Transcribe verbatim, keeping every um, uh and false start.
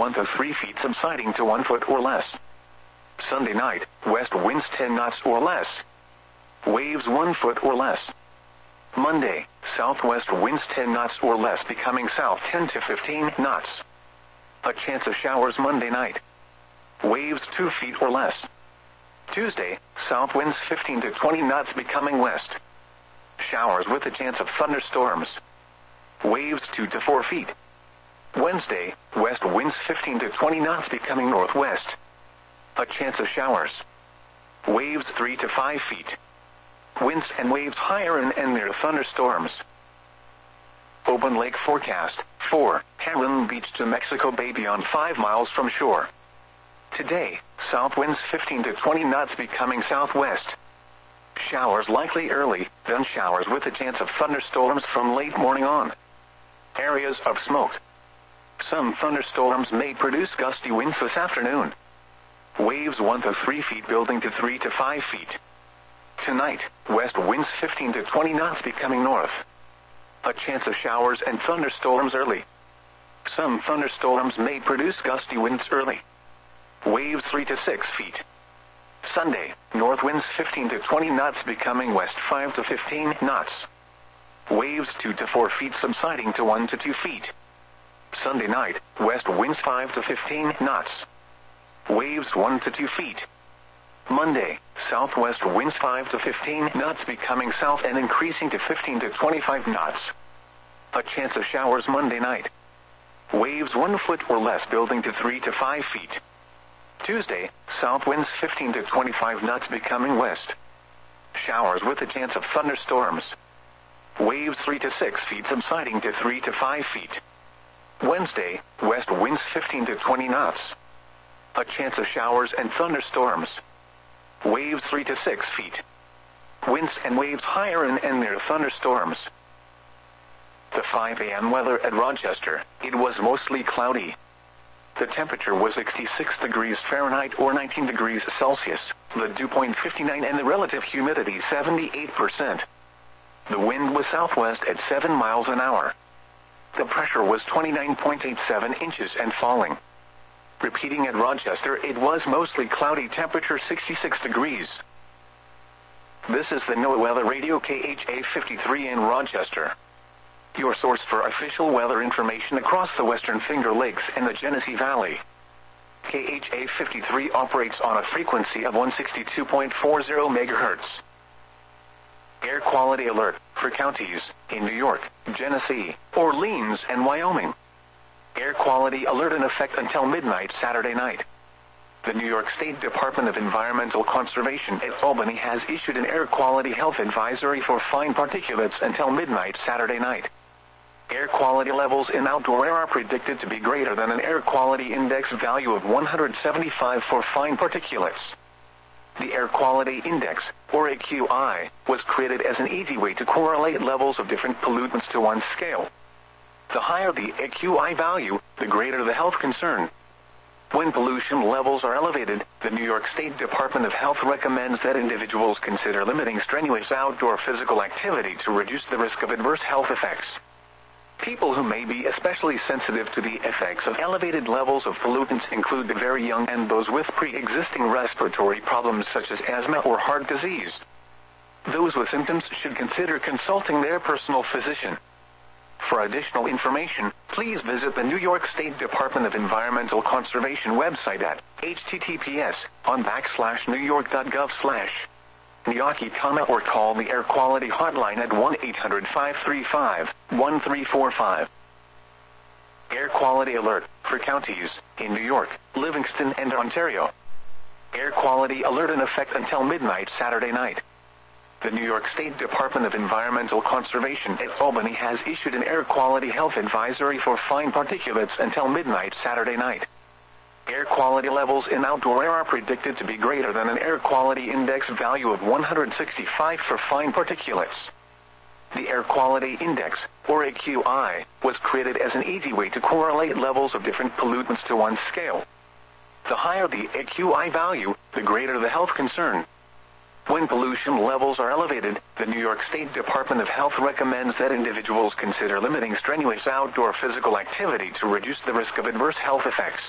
one to three feet subsiding to one foot or less. Sunday night, west winds ten knots or less. Waves one foot or less. Monday, southwest winds ten knots or less becoming south ten to fifteen knots. A chance of showers Monday night. Waves two feet or less. Tuesday, south winds fifteen to twenty knots becoming west. Showers with a chance of thunderstorms. Waves two to four feet. Wednesday, west winds fifteen to twenty knots becoming northwest. A chance of showers. Waves three to five feet. Winds and waves higher and, and near thunderstorms. Open lake forecast, four, Heron Beach to Mexico Bay beyond five miles from shore. Today, south winds fifteen to twenty knots becoming southwest. Showers likely early, then showers with a chance of thunderstorms from late morning on. Areas of smoke. Some thunderstorms may produce gusty winds this afternoon. Waves one to three feet building to three to five feet. Tonight, west winds fifteen to twenty knots becoming north. A chance of showers and thunderstorms early. Some thunderstorms may produce gusty winds early. Waves three to six feet. Sunday, north winds fifteen to twenty knots becoming west five to fifteen knots. Waves two to four feet subsiding to one to two feet. Sunday night, west winds five to fifteen knots. Waves one to two feet. Monday, southwest winds five to fifteen knots becoming south and increasing to fifteen to twenty-five knots. A chance of showers Monday night. Waves one foot or less building to three to five feet. Tuesday, south winds fifteen to twenty-five knots becoming west. Showers with a chance of thunderstorms. Waves three to six feet subsiding to three to five feet. Wednesday, west winds fifteen to twenty knots. A chance of showers and thunderstorms. Waves three to six feet. Winds and waves higher and, and near thunderstorms. The five a m weather at Rochester, it was mostly cloudy. The temperature was sixty-six degrees Fahrenheit or nineteen degrees Celsius, the dew point fifty-nine and the relative humidity seventy-eight percent. The wind was southwest at seven miles an hour. The pressure was twenty-nine point eight seven inches and falling. Repeating at Rochester, it was mostly cloudy, temperature sixty-six degrees. This is the NOAA Weather Radio K H A fifty-three in Rochester. Your source for official weather information across the Western Finger Lakes and the Genesee Valley. K H A fifty-three operates on a frequency of one sixty-two point four zero megahertz. Air quality alert for counties in New York, Genesee, Orleans, and Wyoming. Air quality alert in effect until midnight Saturday night. The New York State Department of Environmental Conservation at Albany has issued an air quality health advisory for fine particulates until midnight Saturday night. Air quality levels in outdoor air are predicted to be greater than an air quality index value of one hundred seventy-five for fine particulates. The Air Quality Index, or A Q I, was created as an easy way to correlate levels of different pollutants to one scale. The higher the A Q I value, the greater the health concern. When pollution levels are elevated, the New York State Department of Health recommends that individuals consider limiting strenuous outdoor physical activity to reduce the risk of adverse health effects. People who may be especially sensitive to the effects of elevated levels of pollutants include the very young and those with pre-existing respiratory problems such as asthma or heart disease. Those with symptoms should consider consulting their personal physician. For additional information, please visit the New York State Department of Environmental Conservation website at h t t p s on backslash new york dot gov slash Niyaki, or call the Air Quality Hotline at one eight hundred five three five one three four five. Air quality alert for counties in New York, Livingston, and Ontario. Air quality alert in effect until midnight Saturday night. The New York State Department of Environmental Conservation at Albany has issued an air quality health advisory for fine particulates until midnight Saturday night. Air quality levels in outdoor air are predicted to be greater than an air quality index value of one hundred sixty-five for fine particulates. The Air Quality Index, or A Q I, was created as an easy way to correlate levels of different pollutants to one scale. The higher the A Q I value, the greater the health concern. When pollution levels are elevated, the New York State Department of Health recommends that individuals consider limiting strenuous outdoor physical activity to reduce the risk of adverse health effects.